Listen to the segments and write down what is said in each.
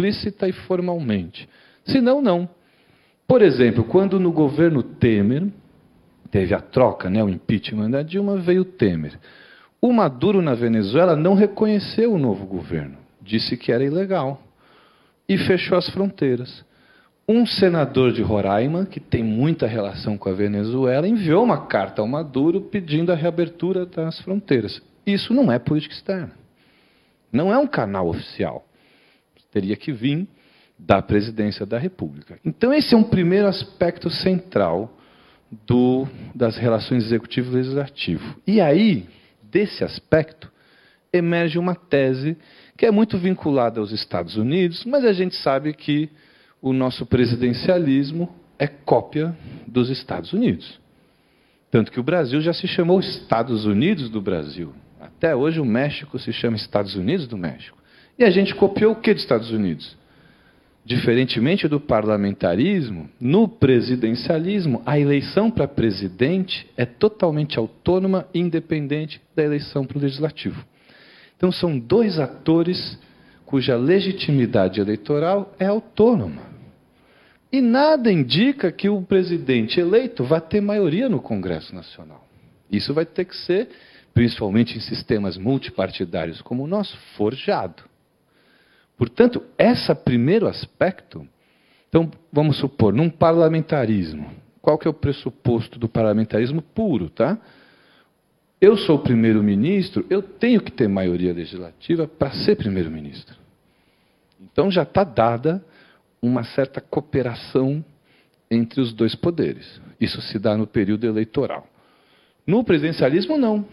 explícita e formalmente. Senão, não. Por exemplo, quando no governo Temer teve a troca, o impeachment da Dilma, veio o Temer. O Maduro, na Venezuela, não reconheceu o novo governo. Disse que era ilegal. E fechou as fronteiras. Um senador de Roraima, que tem muita relação com a Venezuela, enviou uma carta ao Maduro pedindo a reabertura das fronteiras. Isso não é política externa. Não é um canal oficial. Teria que vir da presidência da República. Então, esse é um primeiro aspecto central das relações executivo e legislativo. E aí, desse aspecto, emerge uma tese que é muito vinculada aos Estados Unidos, mas a gente sabe que o nosso presidencialismo é cópia dos Estados Unidos. Tanto que o Brasil já se chamou Estados Unidos do Brasil. Até hoje o México se chama Estados Unidos do México. E a gente copiou o que dos Estados Unidos? Diferentemente do parlamentarismo, no presidencialismo, a eleição para presidente é totalmente autônoma e independente da eleição para o legislativo. Então são dois atores cuja legitimidade eleitoral é autônoma. E nada indica que o presidente eleito vá ter maioria no Congresso Nacional. Isso vai ter que ser, principalmente em sistemas multipartidários como o nosso, forjado. Portanto, esse primeiro aspecto, então vamos supor, num parlamentarismo, qual que é o pressuposto do parlamentarismo puro, tá? Eu sou primeiro-ministro, eu tenho que ter maioria legislativa para ser primeiro-ministro. Então já está dada uma certa cooperação entre os dois poderes. Isso se dá no período eleitoral. No presidencialismo, não.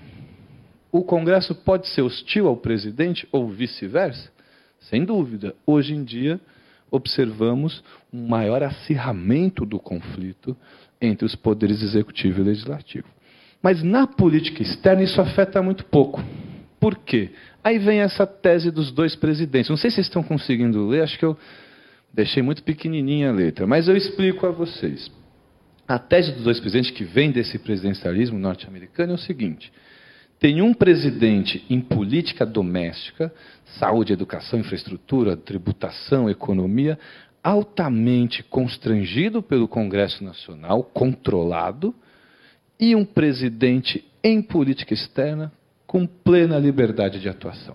O Congresso pode ser hostil ao presidente ou vice-versa? Sem dúvida. Hoje em dia, observamos um maior acirramento do conflito entre os poderes executivo e legislativo. Mas na política externa isso afeta muito pouco. Por quê? Aí vem essa tese dos dois presidentes. Não sei se vocês estão conseguindo ler, acho que eu deixei muito pequenininha a letra, mas eu explico a vocês. A tese dos dois presidentes, que vem desse presidencialismo norte-americano, é o seguinte: tem um presidente em política doméstica, saúde, educação, infraestrutura, tributação, economia, altamente constrangido pelo Congresso Nacional, controlado, e um presidente em política externa com plena liberdade de atuação.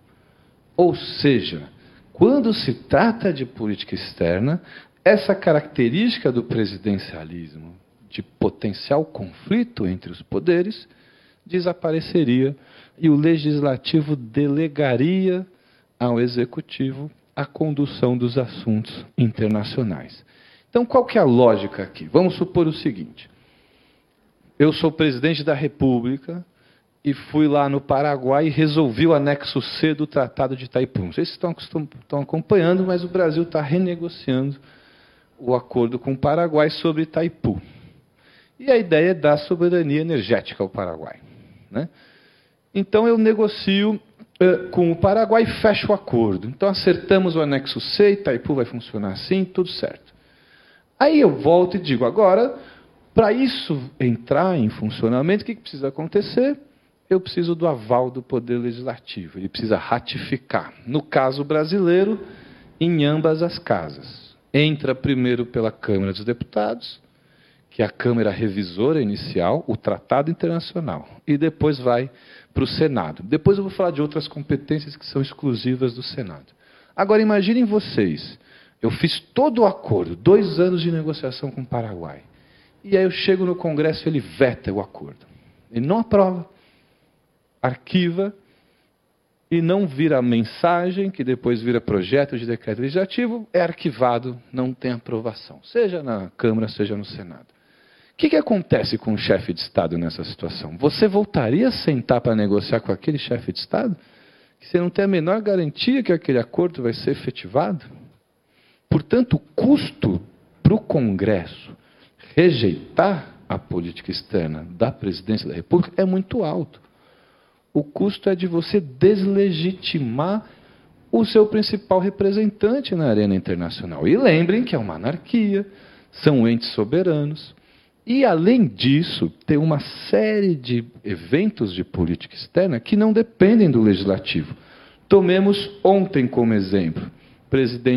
Ou seja, quando se trata de política externa, essa característica do presidencialismo, de potencial conflito entre os poderes, desapareceria e o legislativo delegaria ao executivo a condução dos assuntos internacionais. Então, qual que é a lógica aqui? Vamos supor o seguinte: eu sou presidente da República e fui lá no Paraguai e resolvi o anexo C do Tratado de Itaipu. Não sei se estão acompanhando, mas o Brasil está renegociando o acordo com o Paraguai sobre Itaipu. E a ideia é dar soberania energética ao Paraguai, né? Então eu negocio com o Paraguai e fecho o acordo. Então acertamos o anexo C, Itaipu vai funcionar assim, tudo certo. Aí eu volto e digo, agora, para isso entrar em funcionamento, o que precisa acontecer? Eu preciso do aval do Poder Legislativo. Ele precisa ratificar. No caso brasileiro, em ambas as casas. Entra primeiro pela Câmara dos Deputados, que é a Câmara Revisora Inicial, o Tratado Internacional. E depois vai para o Senado. Depois eu vou falar de outras competências que são exclusivas do Senado. Agora imaginem vocês, eu fiz todo o acordo, 2 anos de negociação com o Paraguai. E aí eu chego no Congresso e ele veta o acordo. Ele não aprova. Arquiva e não vira mensagem, que depois vira projeto de decreto legislativo, é arquivado, não tem aprovação, seja na Câmara, seja no Senado. O que acontece com o chefe de Estado nessa situação? Você voltaria a sentar para negociar com aquele chefe de Estado? Que você não tem a menor garantia que aquele acordo vai ser efetivado? Portanto, o custo para o Congresso rejeitar a política externa da Presidência da República é muito alto. O custo é de você deslegitimar o seu principal representante na arena internacional. E lembrem que é uma anarquia, são entes soberanos. E, além disso, tem uma série de eventos de política externa que não dependem do legislativo. Tomemos ontem como exemplo. Presidente